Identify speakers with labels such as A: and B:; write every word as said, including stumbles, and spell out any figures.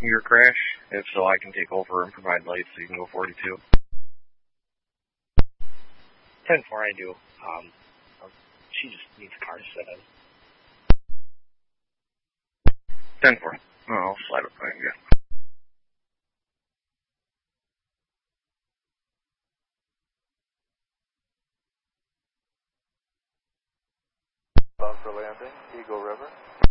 A: your crash? If so, I can take over and provide lights so you can go forty-two.
B: ten four, I do. Um, she just needs a car to sit in.
A: ten four. Oh, I'll slide up behind you.
C: Bound for landing, Eagle River.